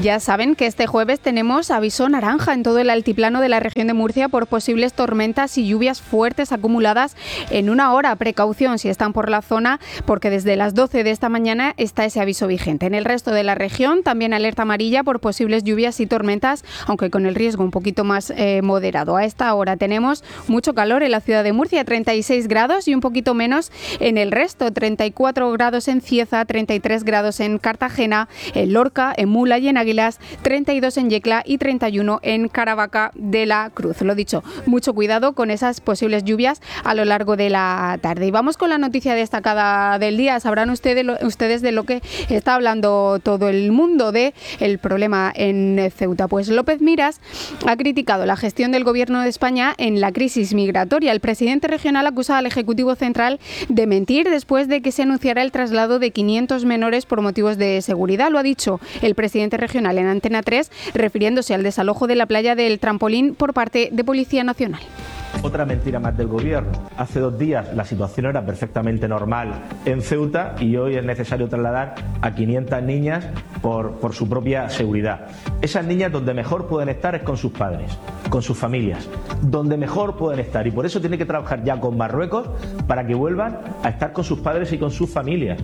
Ya saben que este jueves tenemos aviso naranja en todo el altiplano de la región de Murcia por posibles tormentas y lluvias fuertes acumuladas en una hora. Precaución si están por la zona, porque desde las 12 de esta mañana está ese aviso vigente. En el resto de la región también alerta amarilla por posibles lluvias y tormentas, aunque con el riesgo un poquito más moderado. A esta hora tenemos mucho calor en la ciudad de Murcia, 36 grados y un poquito menos en el resto, 34 grados en Cieza, 33 grados en Cartagena, en Lorca, en Mula y en Águilas, 32 en Yecla y 31 en Caravaca de la Cruz. Lo dicho, mucho cuidado con esas posibles lluvias a lo largo de la tarde. Y vamos con la noticia destacada del día. Sabrán ustedes de lo que está hablando todo el mundo, de el problema en Ceuta. Pues López Miras ha criticado la gestión del Gobierno de España en la crisis migratoria. El presidente regional acusa al Ejecutivo Central de mentir después de que se anunciara el traslado de 500 menores por motivos de seguridad. Lo ha dicho el presidente regional en Antena 3, refiriéndose al desalojo de la playa del Trampolín por parte de Policía Nacional. Otra mentira más del gobierno. Hace 2 días la situación era perfectamente normal en Ceuta y hoy es necesario trasladar a 500 niñas por su propia seguridad. Esas niñas donde mejor pueden estar es con sus padres, con sus familias, donde mejor pueden estar, y por eso tiene que trabajar ya con Marruecos para que vuelvan a estar con sus padres y con sus familias.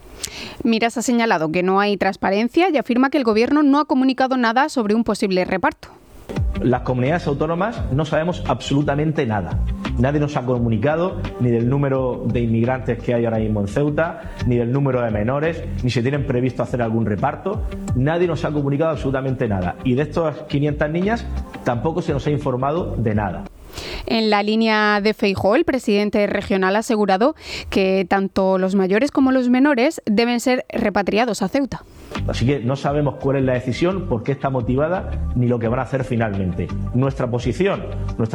Miras ha señalado que no hay transparencia y afirma que el gobierno no ha comunicado nada sobre un posible reparto. Las comunidades autónomas no sabemos absolutamente nada. Nadie nos ha comunicado ni del número de inmigrantes que hay ahora mismo en Ceuta, ni del número de menores, ni se tienen previsto hacer algún reparto. Nadie nos ha comunicado absolutamente nada. Y de estas 500 niñas tampoco se nos ha informado de nada. En la línea de Feijóo, el presidente regional ha asegurado que tanto los mayores como los menores deben ser repatriados a Ceuta. Así que no sabemos cuál es la decisión, por qué está motivada, ni lo que van a hacer finalmente. Nuestra posición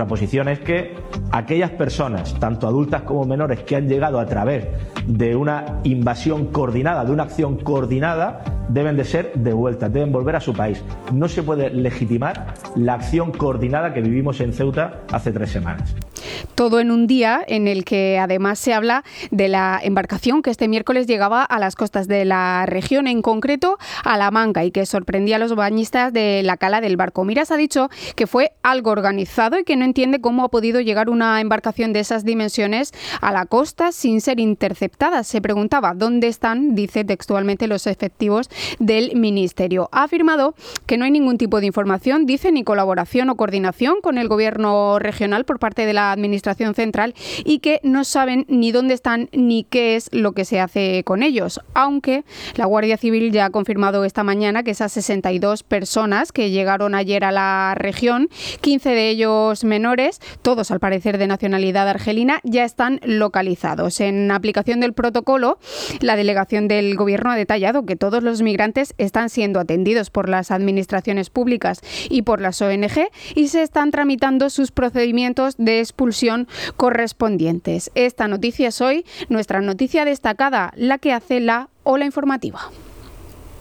es que aquellas personas, tanto adultas como menores, que han llegado a través de una invasión coordinada, de una acción coordinada, deben de ser devueltas, deben volver a su país. No se puede legitimar la acción coordinada que vivimos en Ceuta hace 3 semanas. Todo en un día en el que además se habla de la embarcación que este miércoles llegaba a las costas de la región, en concreto a La Manga, y que sorprendía a los bañistas de la cala del barco. Miras ha dicho que fue algo organizado y que no entiende cómo ha podido llegar una embarcación de esas dimensiones a la costa sin ser interceptada. Se preguntaba dónde están, dice textualmente, los efectivos del Ministerio. Ha afirmado que no hay ningún tipo de información, dice, ni colaboración o coordinación con el Gobierno regional por parte de la Administración Central, y que no saben ni dónde están ni qué es lo que se hace con ellos, aunque la Guardia Civil ya ha confirmado esta mañana que esas 62 personas que llegaron ayer a la región, 15 de ellos menores, todos al parecer de nacionalidad argelina, ya están localizados. En aplicación del protocolo, la delegación del Gobierno ha detallado que todos los migrantes están siendo atendidos por las administraciones públicas y por las ONG y se están tramitando sus procedimientos de expulsión correspondientes. Esta noticia es hoy nuestra noticia destacada, la que hace la Ola Informativa.